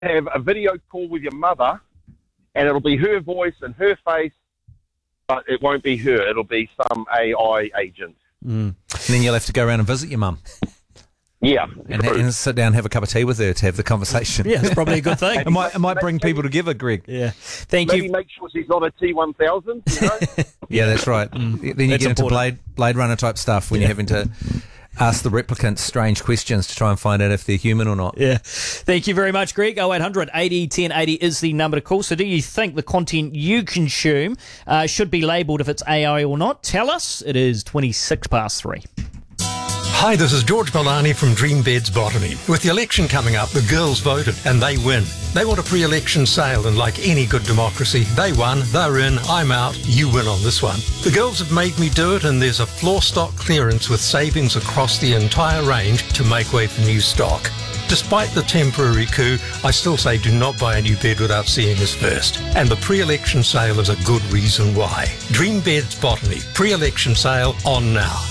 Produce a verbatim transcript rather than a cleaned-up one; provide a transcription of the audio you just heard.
have a video call with your mother, and it'll be her voice and her face, but it won't be her. It'll be some A I agent. Mm. And then you'll have to go around and visit your mum. Yeah. And, and sit down and have a cup of tea with her to have the conversation. Yeah, it's probably a good thing. It might, it might bring people together, Greg. Yeah. Thank Maybe you. make sure she's not a T one thousand, you know? Yeah, that's right. Mm. Then you That's get into important. Blade, Blade Runner type stuff when Yeah. you're having to ask the replicants strange questions to try and find out if they're human or not. Yeah. Thank you very much, Greg. oh eight hundred eighty ten eighty is the number to call. So do you think the content you consume uh, should be labelled if it's A I or not? Tell us. It is twenty-six past three. Hi, this is George Milani from Dream Beds Botany. With the election coming up, the girls voted and they win. They want a pre-election sale, and like any good democracy, they won, they're in, I'm out, you win on this one. The girls have made me do it, and there's a floor stock clearance with savings across the entire range to make way for new stock. Despite the temporary coup, I still say do not buy a new bed without seeing us first. And the pre-election sale is a good reason why. Dream Beds Botany, pre-election sale on now.